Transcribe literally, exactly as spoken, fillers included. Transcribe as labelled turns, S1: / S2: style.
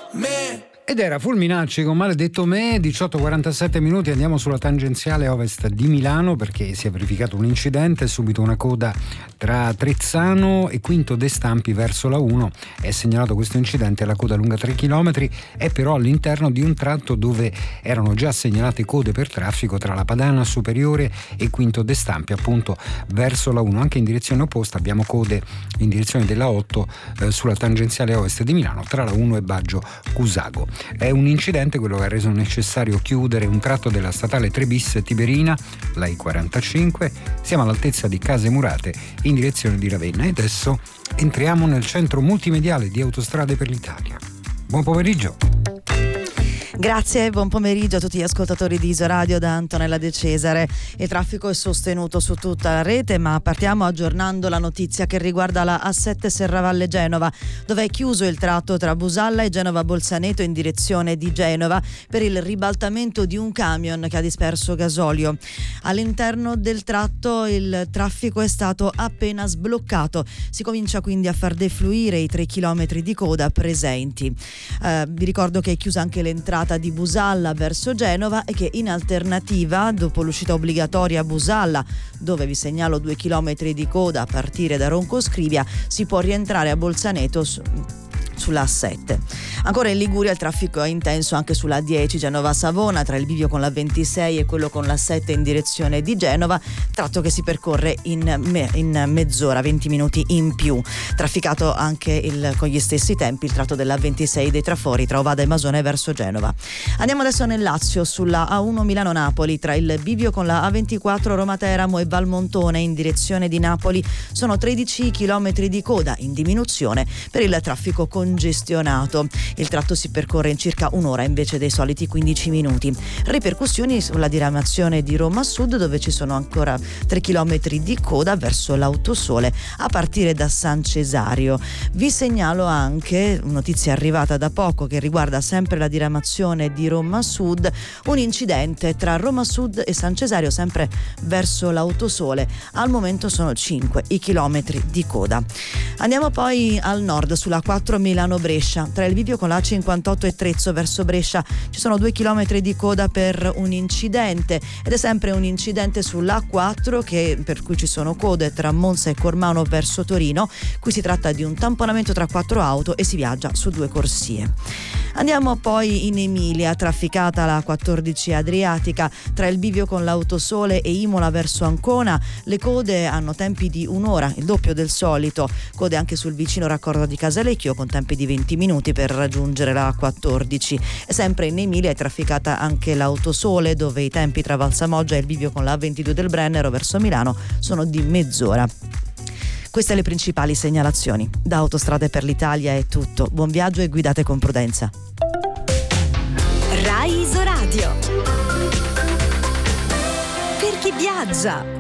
S1: me.
S2: Ed era Fulminacci con Maledetto me. Diciotto e quarantasette minuti, andiamo sulla tangenziale ovest di Milano perché si è verificato un incidente, subito una coda tra Trezzano e Quinto De Stampi verso la uno. È segnalato questo incidente, la coda lunga tre chilometri, è però all'interno di un tratto dove erano già segnalate code per traffico tra la Padana Superiore e Quinto De Stampi, appunto verso la uno. Anche in direzione opposta abbiamo code in direzione della otto eh, sulla tangenziale ovest di Milano tra la uno e Baggio Cusago. È un incidente quello che ha reso necessario chiudere un tratto della statale tre bis Tiberina, la I quarantacinque. Siamo all'altezza di Case Murate in direzione di Ravenna e adesso entriamo nel centro multimediale di Autostrade per l'Italia. Buon pomeriggio.
S3: Grazie, buon pomeriggio a tutti gli ascoltatori di Isoradio da Antonella De Cesare. Il traffico è sostenuto su tutta la rete, ma partiamo aggiornando la notizia che riguarda la A sette Serravalle Genova, dove è chiuso il tratto tra Busalla e Genova Bolzaneto in direzione di Genova per il ribaltamento di un camion che ha disperso gasolio. All'interno del tratto il traffico è stato appena sbloccato, si comincia quindi a far defluire i tre chilometri di coda presenti. Eh, vi ricordo che è chiusa anche l'entrata di Busalla verso Genova e che in alternativa, dopo l'uscita obbligatoria a Busalla, dove vi segnalo due chilometri di coda a partire da Ronco Scrivia, si può rientrare a Bolzaneto su sulla A sette. Ancora in Liguria il traffico è intenso anche sulla A dieci Genova-Savona, tra il bivio con la ventisei e quello con la sette in direzione di Genova, tratto che si percorre in, me, in mezz'ora, venti minuti in più. Trafficato anche il, con gli stessi tempi il tratto della ventisei dei Trafori tra Ovada e Masone verso Genova. Andiamo adesso nel Lazio, sulla A uno Milano-Napoli, tra il bivio con la A ventiquattro Roma-Teramo e Valmontone in direzione di Napoli sono tredici chilometri di coda in diminuzione per il traffico con congestionato. Il tratto si percorre in circa un'ora invece dei soliti quindici minuti. Ripercussioni sulla diramazione di Roma Sud, dove ci sono ancora tre chilometri di coda verso l'Autosole a partire da San Cesario. Vi segnalo anche, notizia arrivata da poco che riguarda sempre la diramazione di Roma Sud, un incidente tra Roma Sud e San Cesario sempre verso l'Autosole. Al momento sono cinque i chilometri di coda. Andiamo poi al nord sulla quattro Milano-Brescia, tra il bivio con la cinquantotto e Trezzo verso Brescia ci sono due chilometri di coda per un incidente ed è sempre un incidente sull'A quattro che, per cui ci sono code tra Monza e Cormano verso Torino. Qui si tratta di un tamponamento tra quattro auto e si viaggia su due corsie. Andiamo poi in Emilia, trafficata la quattordici Adriatica tra il bivio con l'Autosole e Imola verso Ancona. Le code hanno tempi di un'ora, il doppio del solito. Code anche sul vicino raccordo di Casalecchio con tempi di venti minuti per raggiungere la quattordici. E sempre in Emilia è trafficata anche l'Autosole, dove i tempi tra Valsamoggia e il bivio con la A ventidue del Brennero verso Milano sono di mezz'ora. Queste le principali segnalazioni. Da Autostrade per l'Italia è tutto. Buon viaggio e guidate con prudenza.
S4: Rai Isoradio. Per chi viaggia.